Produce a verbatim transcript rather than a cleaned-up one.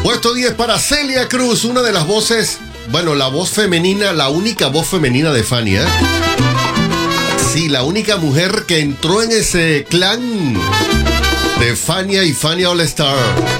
Puesto diez para Celia Cruz, una de las voces, bueno, la voz femenina, la única voz femenina de Fania. Sí, la única mujer que entró en ese clan de Fania y Fania All Star.